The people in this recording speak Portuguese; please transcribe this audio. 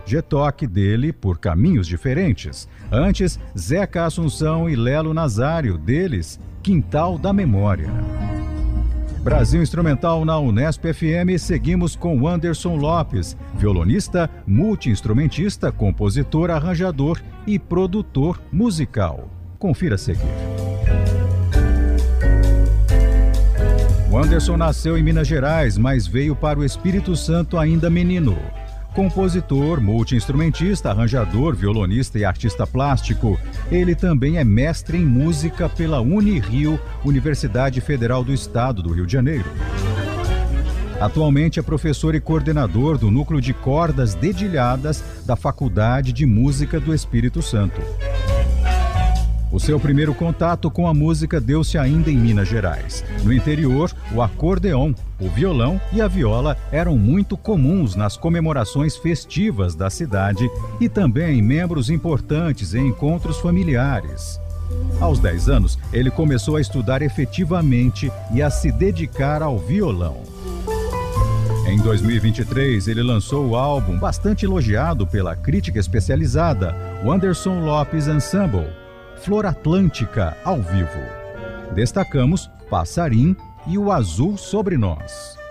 G-Toque dele Por Caminhos Diferentes. Antes, Zeca Assunção e Lelo Nazário, deles Quintal da Memória. Brasil Instrumental na Unesp FM, seguimos com Anderson Lopes, violonista, multi-instrumentista, compositor, arranjador e produtor musical. Confira a seguir. O Anderson nasceu em Minas Gerais, mas veio para o Espírito Santo ainda menino. Compositor, multi-instrumentista, arranjador, violonista e artista plástico, ele também é mestre em música pela Unirio, Universidade Federal do Estado do Rio de Janeiro. Atualmente é professor e coordenador do Núcleo de Cordas Dedilhadas da Faculdade de Música do Espírito Santo. O seu primeiro contato com a música deu-se ainda em Minas Gerais. No interior, o acordeon, o violão e a viola eram muito comuns nas comemorações festivas da cidade e também membros importantes em encontros familiares. Aos 10 anos, ele começou a estudar efetivamente e a se dedicar ao violão. Em 2023, ele lançou o álbum bastante elogiado pela crítica especializada, o Anderson Lopes Ensemble, Flor Atlântica ao vivo. Destacamos Passarim e O Azul Sobre Nós.